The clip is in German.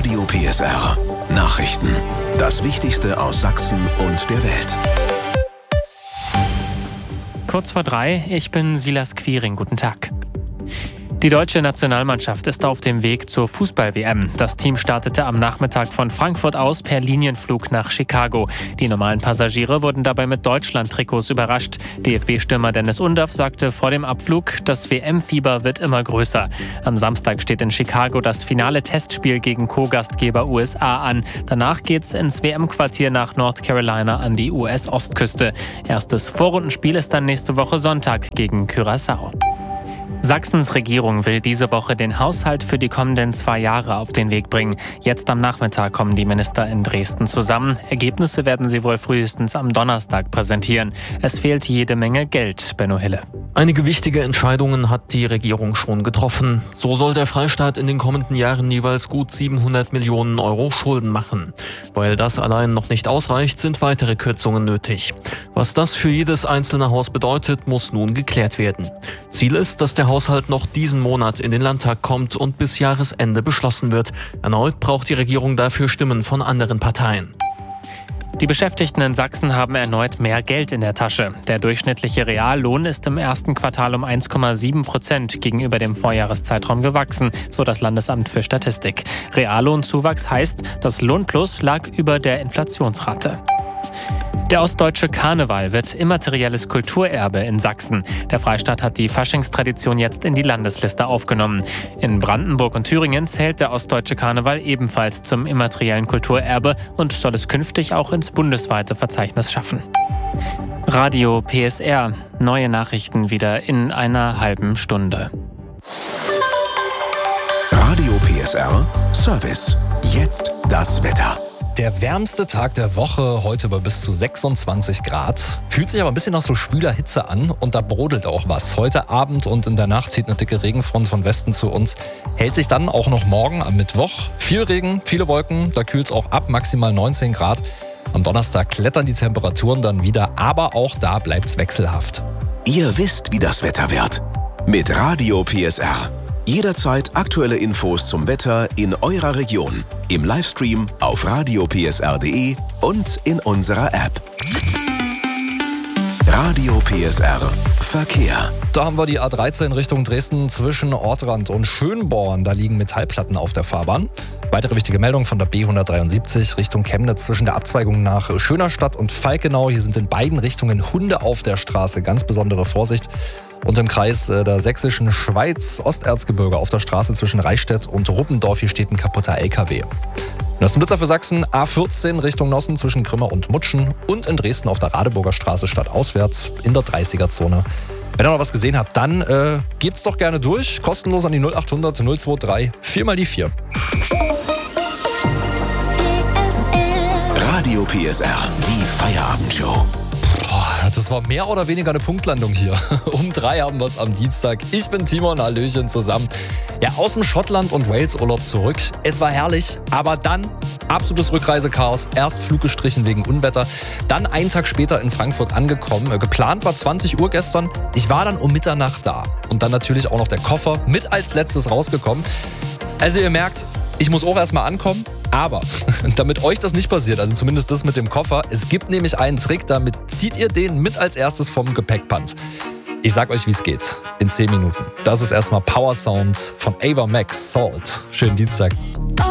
Radio PSR. Nachrichten. Das Wichtigste aus Sachsen und der Welt. Kurz vor 3, ich bin Silas Quiring. Guten Tag. Die deutsche Nationalmannschaft ist auf dem Weg zur Fußball-WM. Das Team startete am Nachmittag von Frankfurt aus per Linienflug nach Chicago. Die normalen Passagiere wurden dabei mit Deutschland-Trikots überrascht. DFB-Stürmer Dennis Undaff sagte vor dem Abflug, das WM-Fieber wird immer größer. Am Samstag steht in Chicago das finale Testspiel gegen Co-Gastgeber USA an. Danach geht's ins WM-Quartier nach North Carolina an die US-Ostküste. Erstes Vorrundenspiel ist dann nächste Woche Sonntag gegen Curaçao. Sachsens Regierung will diese Woche den Haushalt für die kommenden 2 Jahre auf den Weg bringen. Jetzt am Nachmittag kommen die Minister in Dresden zusammen. Ergebnisse werden sie wohl frühestens am Donnerstag präsentieren. Es fehlt jede Menge Geld, Benno Hille. Einige wichtige Entscheidungen hat die Regierung schon getroffen. So soll der Freistaat in den kommenden Jahren jeweils gut 700 Millionen Euro Schulden machen. Weil das allein noch nicht ausreicht, sind weitere Kürzungen nötig. Was das für jedes einzelne Haus bedeutet, muss nun geklärt werden. Ziel ist, dass der Haushalt noch diesen Monat in den Landtag kommt und bis Jahresende beschlossen wird. Erneut braucht die Regierung dafür Stimmen von anderen Parteien. Die Beschäftigten in Sachsen haben erneut mehr Geld in der Tasche. Der durchschnittliche Reallohn ist im ersten Quartal um 1,7% gegenüber dem Vorjahreszeitraum gewachsen, so das Landesamt für Statistik. Reallohnzuwachs heißt, das Lohnplus lag über der Inflationsrate. Der ostdeutsche Karneval wird immaterielles Kulturerbe in Sachsen. Der Freistaat hat die Faschingstradition jetzt in die Landesliste aufgenommen. In Brandenburg und Thüringen zählt der ostdeutsche Karneval ebenfalls zum immateriellen Kulturerbe und soll es künftig auch ins bundesweite Verzeichnis schaffen. Radio PSR. Neue Nachrichten wieder in einer halben Stunde. Radio PSR Service. Jetzt das Wetter. Der wärmste Tag der Woche, heute bei bis zu 26 Grad. Fühlt sich aber ein bisschen nach so schwüler Hitze an und da brodelt auch was. Heute Abend und in der Nacht zieht eine dicke Regenfront von Westen zu uns. Hält sich dann auch noch morgen am Mittwoch. Viel Regen, viele Wolken, da kühlt es auch ab, maximal 19 Grad. Am Donnerstag klettern die Temperaturen dann wieder, aber auch da bleibt es wechselhaft. Ihr wisst, wie das Wetter wird. Mit Radio PSR. Jederzeit aktuelle Infos zum Wetter in eurer Region. Im Livestream auf radiopsr.de und in unserer App. Radio PSR Verkehr. Da haben wir die A13 Richtung Dresden zwischen Ortrand und Schönborn. Da liegen Metallplatten auf der Fahrbahn. Weitere wichtige Meldung von der B173 Richtung Chemnitz zwischen der Abzweigung nach Schönerstadt und Falkenau. Hier sind in beiden Richtungen Hunde auf der Straße. Ganz besondere Vorsicht. Und im Kreis der sächsischen Schweiz, Osterzgebirge auf der Straße zwischen Reichstätt und Ruppendorf, hier steht ein kaputter LKW. Das ist ein Blitzer für Sachsen, A14 Richtung Nossen zwischen Grimma und Mutschen und in Dresden auf der Radeburger Straße stadtauswärts in der 30er-Zone. Wenn ihr noch was gesehen habt, dann gebt's doch gerne durch. Kostenlos an die 0800 023 4 mal die 4. Radio PSR, die Feierabendshow. Das war mehr oder weniger eine Punktlandung hier. Um 3 haben wir es am Dienstag. Ich bin Timon, hallöchen zusammen. Ja, aus dem Schottland- und Wales-Urlaub zurück. Es war herrlich, aber dann absolutes Rückreisechaos. Erst Flug gestrichen wegen Unwetter, dann einen Tag später in Frankfurt angekommen. Geplant war 20 Uhr gestern. Ich war dann um Mitternacht da. Und dann natürlich auch noch der Koffer mit als letztes rausgekommen. Also ihr merkt, ich muss auch erstmal ankommen. Aber damit euch das nicht passiert, also zumindest das mit dem Koffer, es gibt nämlich einen Trick, damit zieht ihr den mit als erstes vom Gepäckband. Ich sag euch, wie es geht. In 10 Minuten. Das ist erstmal Power Sound von Ava Max, Salt. Schönen Dienstag.